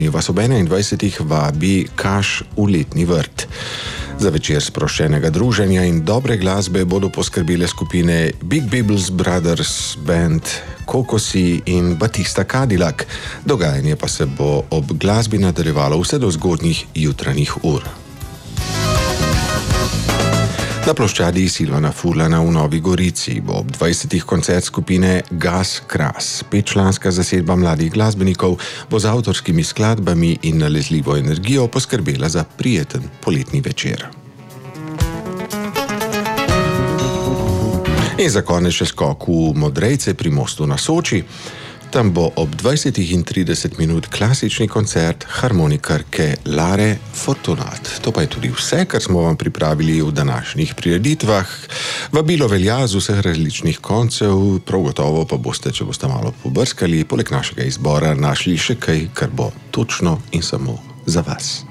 Vas ob 21. vabi Kaš v letni vrt. Za večer sproščenega druženja in dobre glasbe bodo poskrbele skupine Big Bibbles Brothers Band, Kokosi in Batista Cadillac. Dogajanje pa se bo ob glasbi nadaljevalo vse do zgodnjih jutranjih ur. Na ploščadi Silvana Furlana v Novi Gorici bo ob 20. koncert skupine Gas Kras. 5-članska zasedba mladih glasbenikov bo z avtorskimi skladbami in nalezljivo energijo poskrbela za prijeten poletni večer. In za konec še skok v Modrejce pri mostu na Soči. Tam bo ob 20:30 klasični koncert harmonikarke Lare Fortunat. To pa je tudi vse, kar smo vam pripravili v današnjih prireditvah. Vabilo velja z vseh različnih koncev, prav gotovo pa boste, če boste malo pobrskali, poleg našega izbora našli še kaj, kar bo točno in samo za vas.